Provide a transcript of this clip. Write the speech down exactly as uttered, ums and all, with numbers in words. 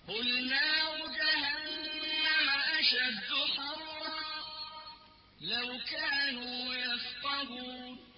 قل نار جهنم أشد حرا لو كانوا يفقهون